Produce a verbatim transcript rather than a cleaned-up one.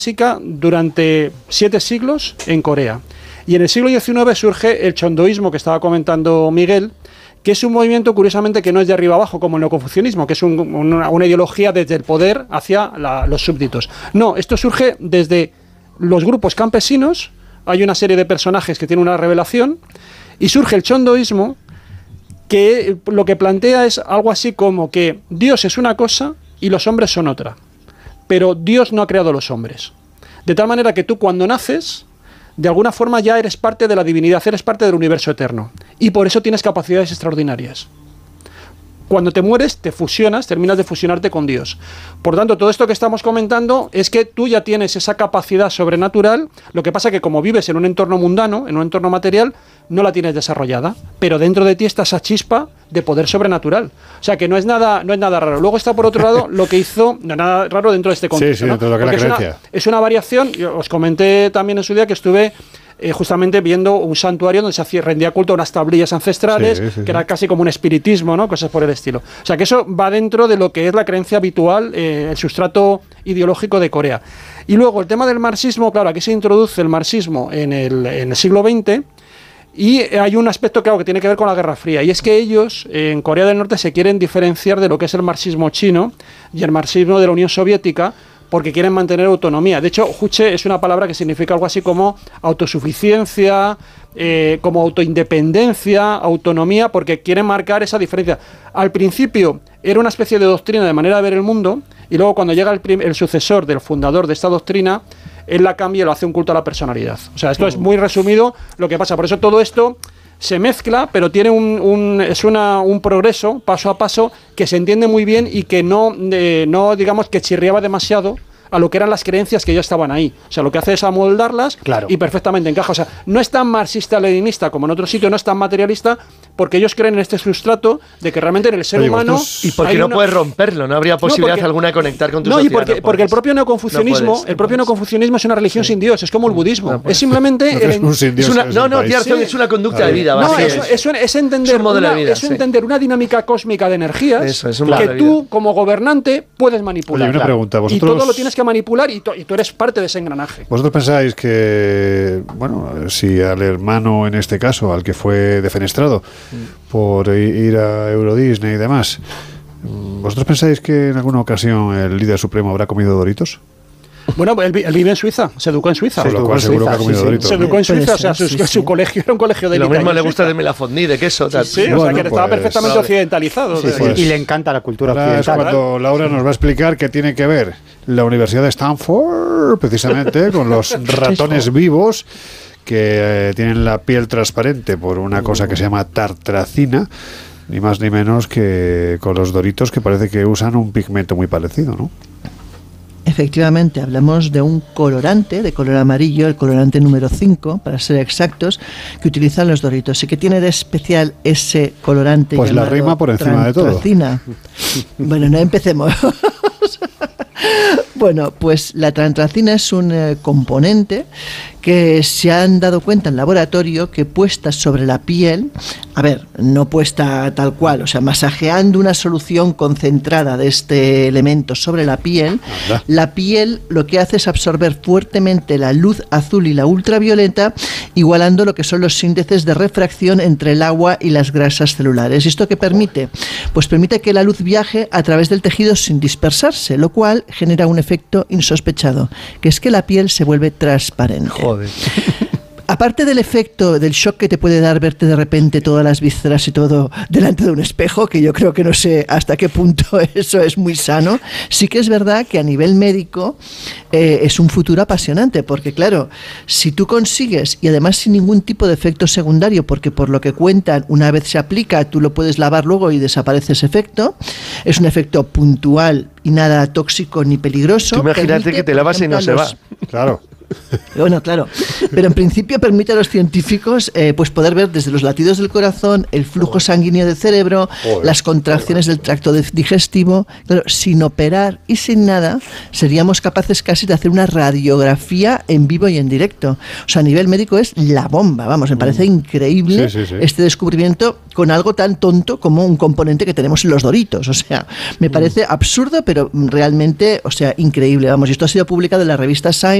básica durante siete siglos en Corea. Y en el siglo diecinueve surge el chondoísmo que estaba comentando Miguel, que es un movimiento, curiosamente, que no es de arriba abajo, como el neoconfucianismo, que es un, una, una ideología desde el poder hacia la, los súbditos. No, esto surge desde los grupos campesinos, hay una serie de personajes que tienen una revelación, y surge el chondoísmo, que lo que plantea es algo así como que Dios es una cosa y los hombres son otra, pero Dios no ha creado los hombres. De tal manera que tú cuando naces, de alguna forma ya eres parte de la divinidad, eres parte del universo eterno. Y por eso tienes capacidades extraordinarias. Cuando te mueres, te fusionas, terminas de fusionarte con Dios. Por tanto, todo esto que estamos comentando es que tú ya tienes esa capacidad sobrenatural, lo que pasa es que como vives en un entorno mundano, en un entorno material, no la tienes desarrollada, pero dentro de ti está esa chispa de poder sobrenatural. O sea, que no es nada, no es nada raro. Luego está, por otro lado, lo que hizo, no nada raro dentro de este contexto. Sí, sí, dentro de lo que es la creencia. Es una, es una variación, yo os comenté también en su día que estuve Eh, justamente viendo un santuario donde se hacía, rendía culto a unas tablillas ancestrales, sí, sí, sí. que era casi como un espiritismo, ¿no? Cosas por el estilo. O sea, que eso va dentro de lo que es la creencia habitual, eh, el sustrato ideológico de Corea. Y luego el tema del marxismo, claro, aquí se introduce el marxismo en el, en el siglo veinte, y hay un aspecto, claro, que tiene que ver con la Guerra Fría, y es que ellos, eh, en Corea del Norte, se quieren diferenciar de lo que es el marxismo chino y el marxismo de la Unión Soviética, porque quieren mantener autonomía. De hecho, juche es una palabra que significa algo así como autosuficiencia, eh, como autoindependencia, autonomía, porque quieren marcar esa diferencia. Al principio era una especie de doctrina de manera de ver el mundo, y luego cuando llega el, el sucesor del fundador de esta doctrina, él la cambia y lo hace un culto a la personalidad. O sea, esto es muy resumido lo que pasa. Por eso todo esto se mezcla, pero tiene un, un es una, un progreso paso a paso que se entiende muy bien y que no, eh, no digamos que chirriaba demasiado a lo que eran las creencias que ya estaban ahí. O sea, lo que hace es amoldarlas, claro, y perfectamente encaja. O sea, no es tan marxista-leninista como en otro sitio, no es tan materialista, porque ellos creen en este sustrato de que realmente en el ser Oye, humano... Vosotros... Y porque no una... puedes romperlo, no habría posibilidad no, porque... alguna de conectar con tu no, sociedad. Y porque, no, porque el propio neoconfucianismo, no puedes, el propio no neoconfucianismo es una religión sí. sin Dios, es como el budismo. No es simplemente... No, el... es un sin Dios, es una, es no, no, sí. es una conducta de vida. No, es, es, es, entender, es, un una, de vida, es sí. entender una dinámica cósmica de energías Eso, es un que tú, como gobernante, puedes manipular. Oye, una pregunta, ¿vosotros... Y todo lo tienes que manipular y, to, y tú eres parte de ese engranaje. ¿Vosotros pensáis que, bueno, si al hermano, en este caso, al que fue defenestrado mm. por ir a Euro Disney y demás, ¿vosotros pensáis que en alguna ocasión el líder supremo habrá comido Doritos? Bueno, él, él vive en Suiza, se educó en Suiza. Sí, lo cual seguro que ha comido sí, Doritos. Se educó ¿no? en Suiza, o sea, su, sí, sí. su colegio era un colegio de élite. Lo mismo le gusta de la fondue, de queso. Tal. Sí, sí, bueno, o sea, que pues, estaba perfectamente vale. occidentalizado. Sí, o sea, sí, pues, y le encanta la cultura ahora occidental. es cuando Laura nos va a explicar qué tiene que ver la Universidad de Stanford, precisamente, con los ratones vivos que eh, tienen la piel transparente por una cosa que se llama tartracina, ni más ni menos que con los Doritos, que parece que usan un pigmento muy parecido, ¿no? Efectivamente, hablamos de un colorante, de color amarillo, el colorante número cinco, para ser exactos, que utilizan los Doritos. ¿Y que tiene de especial ese colorante? Pues la rima por encima de todo. Bueno, no empecemos. Bueno, pues la trantracina es un eh, componente que se han dado cuenta en laboratorio que puesta sobre la piel, a ver, no puesta tal cual, o sea, masajeando una solución concentrada de este elemento sobre la piel, Anda. la piel lo que hace es absorber fuertemente la luz azul y la ultravioleta, igualando lo que son los índices de refracción entre el agua y las grasas celulares. ¿Y esto qué permite? Pues permite que la luz viaje a través del tejido sin dispersarse, lo cual genera un efecto insospechado, que es que la piel se vuelve transparente. Joder. Aparte del efecto, del shock que te puede dar verte de repente todas las vísceras y todo delante de un espejo, que yo creo que no sé hasta qué punto eso es muy sano, sí que es verdad que a nivel médico eh, es un futuro apasionante, porque claro, si tú consigues, y además sin ningún tipo de efecto secundario, porque por lo que cuentan, una vez se aplica, tú lo puedes lavar luego y desaparece ese efecto, es un efecto puntual y nada tóxico ni peligroso. Tú imagínate que te lavas y no se va. Claro. Bueno, claro. Pero en principio permite a los científicos eh, pues poder ver desde los latidos del corazón, el flujo sanguíneo del cerebro, Joder. las contracciones del tracto digestivo. Claro, sin operar y sin nada, seríamos capaces casi de hacer una radiografía en vivo y en directo. O sea, a nivel médico es la bomba, vamos, me parece increíble sí, sí, sí. este descubrimiento con algo tan tonto como un componente que tenemos en los Doritos. O sea, me parece absurdo, pero realmente, o sea, increíble. Vamos, y esto ha sido publicado en la revista Science